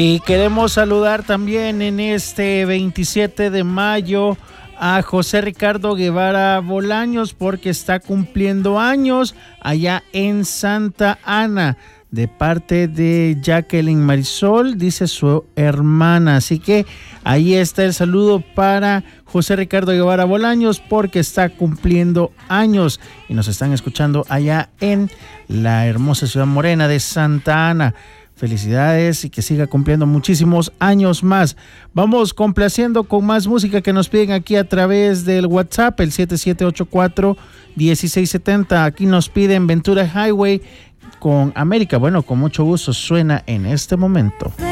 Y queremos saludar también en este 27 de mayo a José Ricardo Guevara Bolaños porque está cumpliendo años allá en Santa Ana, de parte de Jacqueline Marisol, dice su hermana. Así que ahí está el saludo para José Ricardo Guevara Bolaños porque está cumpliendo años y nos están escuchando allá en la hermosa ciudad morena de Santa Ana. Felicidades y que siga cumpliendo muchísimos años más. Vamos complaciendo con más música que nos piden aquí a través del WhatsApp, el 7784-1670. Aquí nos piden Ventura Highway con América. Bueno, con mucho gusto suena en este momento.